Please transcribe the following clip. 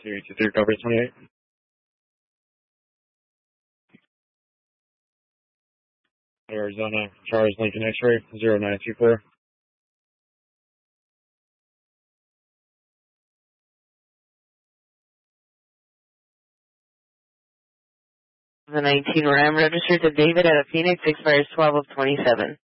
223 coverage 28. Arizona, Charles Lincoln X-ray, 0924. The 19 Ram registered to David out of Phoenix, expires 12 of 27.